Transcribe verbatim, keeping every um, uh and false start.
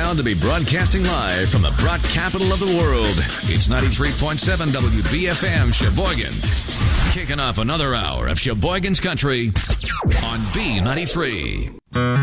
proud to be broadcasting live from the brat capital of the world. It's ninety-three point seven W B F M Sheboygan. Kicking off another hour of Sheboygan's Country on B ninety-three.